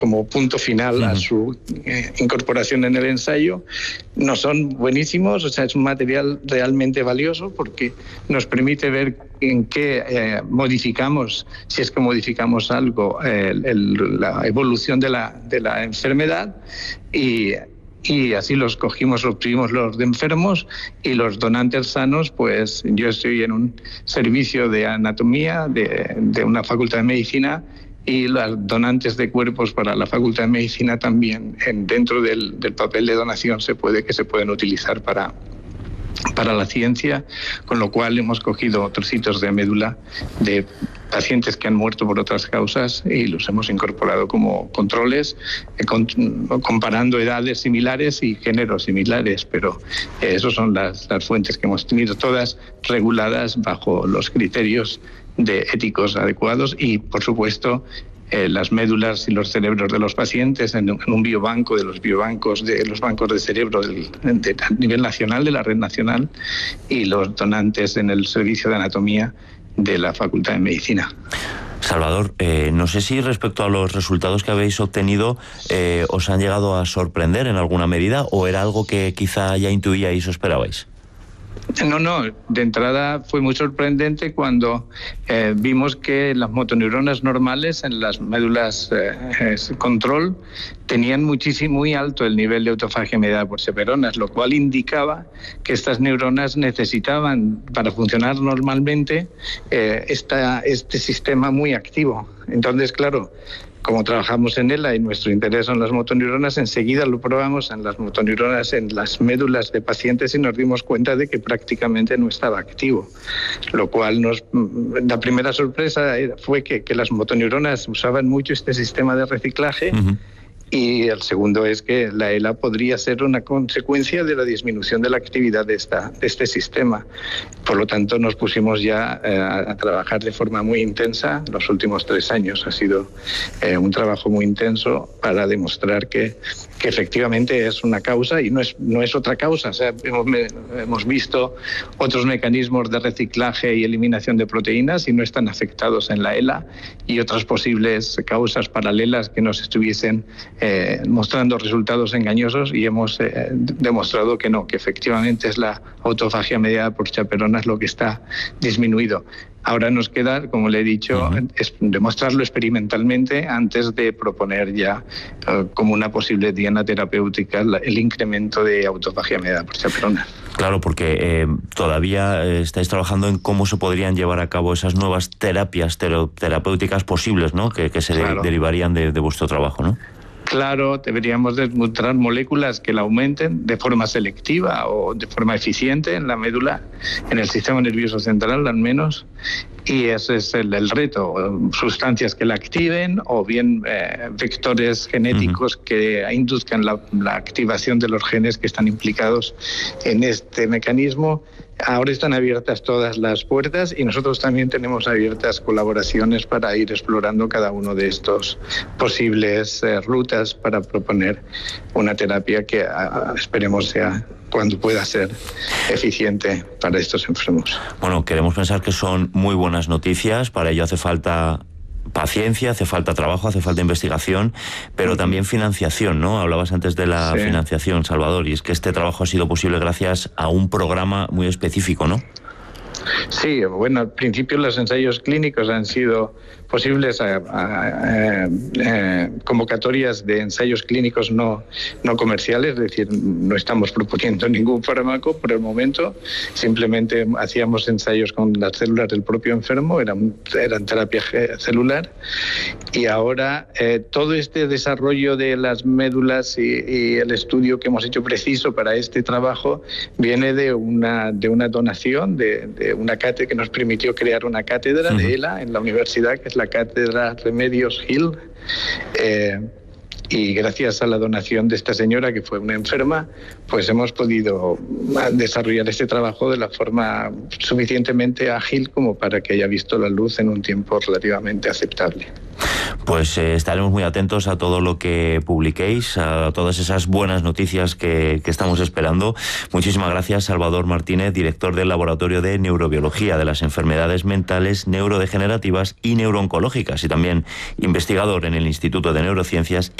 como punto final a su incorporación en el ensayo, no son buenísimos. O sea, es un material realmente valioso porque nos permite ver en qué modificamos, si es que modificamos algo, la evolución de la enfermedad, y así los cogimos, obtuvimos los de enfermos, y los donantes sanos, pues yo estoy en un servicio de anatomía de una facultad de medicina, y las donantes de cuerpos para la Facultad de Medicina también, dentro del papel de donación se pueden utilizar para la ciencia, con lo cual hemos cogido trocitos de médula de pacientes que han muerto por otras causas y los hemos incorporado como controles, comparando edades similares y géneros similares, pero esas son las fuentes que hemos tenido, todas reguladas bajo los criterios éticos adecuados, y por supuesto las médulas y los cerebros de los pacientes en un biobanco de los biobancos de los bancos de cerebro a nivel nacional, de la red nacional, y los donantes en el servicio de anatomía de la Facultad de Medicina. Salvador, no sé si respecto a los resultados que habéis obtenido os han llegado a sorprender en alguna medida, o era algo que quizá ya intuíais o esperabais. No, de entrada fue muy sorprendente cuando vimos que las motoneuronas normales en las médulas control tenían muy alto el nivel de autofagia mediada por chaperonas, lo cual indicaba que estas neuronas necesitaban, para funcionar normalmente, este sistema muy activo. Entonces, claro, como trabajamos en ELA y nuestro interés son las motoneuronas, enseguida lo probamos en las motoneuronas en las médulas de pacientes y nos dimos cuenta de que prácticamente no estaba activo. Lo cual la primera sorpresa fue que las motoneuronas usaban mucho este sistema de reciclaje. Y el segundo es que la ELA podría ser una consecuencia de la disminución de la actividad de este sistema. Por lo tanto, nos pusimos ya a trabajar de forma muy intensa los últimos 3 años. Ha sido un trabajo muy intenso para demostrar que efectivamente es una causa y no es otra causa. O sea, hemos visto otros mecanismos de reciclaje y eliminación de proteínas y no están afectados en la ELA, y otras posibles causas paralelas que nos estuviesen mostrando resultados engañosos, y hemos demostrado que no, que efectivamente es la autofagia mediada por chaperonas lo que está disminuido. Ahora nos queda, como le he dicho, es demostrarlo experimentalmente antes de proponer ya como una posible diana terapéutica el incremento de autofagia mediada por chaperonas. Claro, porque todavía estáis trabajando en cómo se podrían llevar a cabo esas nuevas terapias terapéuticas posibles, ¿no? Que se derivarían de vuestro trabajo, ¿no? Claro, deberíamos demostrar moléculas que la aumenten de forma selectiva o de forma eficiente en la médula, en el sistema nervioso central al menos, y ese es el reto, sustancias que la activen o bien vectores genéticos que induzcan la activación de los genes que están implicados en este mecanismo. Ahora están abiertas todas las puertas y nosotros también tenemos abiertas colaboraciones para ir explorando cada uno de estos posibles rutas para proponer una terapia que esperemos sea, cuando pueda ser, eficiente para estos enfermos. Bueno, queremos pensar que son muy buenas noticias. Para ello hace falta paciencia, hace falta trabajo, hace falta investigación, pero también financiación, ¿no? Hablabas antes de la financiación, Salvador, y es que este trabajo ha sido posible gracias a un programa muy específico, ¿no? Sí, bueno, al principio los ensayos clínicos han sido posibles a convocatorias de ensayos clínicos no comerciales, es decir, no estamos proponiendo ningún fármaco por el momento, simplemente hacíamos ensayos con las células del propio enfermo, eran terapia celular, y ahora todo este desarrollo de las médulas y el estudio que hemos hecho preciso para este trabajo viene de una donación de una cátedra que nos permitió crear una cátedra de ELA en la universidad, que es la Cátedra Remedios Hill, y gracias a la donación de esta señora, que fue una enferma, pues hemos podido desarrollar este trabajo de la forma suficientemente ágil como para que haya visto la luz en un tiempo relativamente aceptable. Pues estaremos muy atentos a todo lo que publiquéis, a todas esas buenas noticias que estamos esperando. Muchísimas gracias, Salvador Martínez, director del Laboratorio de Neurobiología de las Enfermedades Mentales, Neurodegenerativas y Neurooncológicas, y también investigador en el Instituto de Neurociencias